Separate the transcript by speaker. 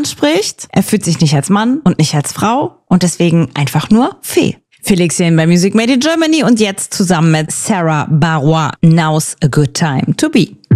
Speaker 1: anspricht. Er fühlt sich nicht als Mann und nicht als Frau und deswegen einfach nur Fee. Felix hier bei Music Made in Germany und jetzt zusammen mit Sarah Barois, Now's a Good Time to Be.